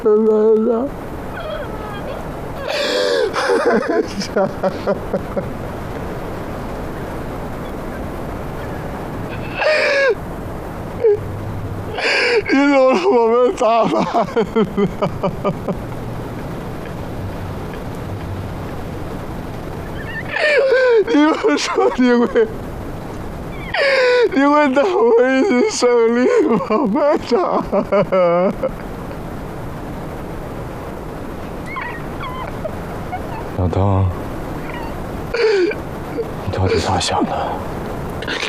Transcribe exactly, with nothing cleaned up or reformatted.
班长。你走了，我们咋办呢？你们说你会，你会带我一起胜利吗，班长？ 老邓，你到底咋想的？